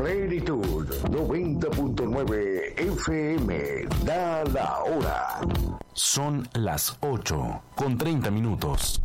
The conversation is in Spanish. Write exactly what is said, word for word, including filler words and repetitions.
Plenitud noventa punto nueve F M. Da la hora. Son las ocho con treinta minutos.